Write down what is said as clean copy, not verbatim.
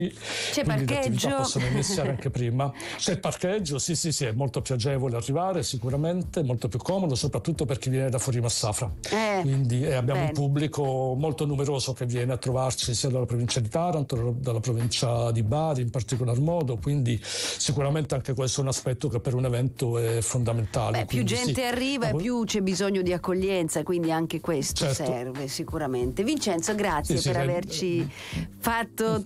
C'è quindi le attività parcheggio? possono iniziare anche prima. C'è il parcheggio, sì, è molto più agevole arrivare, sicuramente, molto più comodo, soprattutto per chi viene da fuori Massafra. Quindi abbiamo un pubblico molto numeroso che viene a trovarci sia dalla provincia di Taranto, dalla provincia di Bari in particolar modo, quindi sicuramente anche questo è un aspetto che per un evento è fondamentale. Più gente arriva e più c'è bisogno di accoglienza, quindi anche questo serve sicuramente. Vincenzo, grazie per averci fatto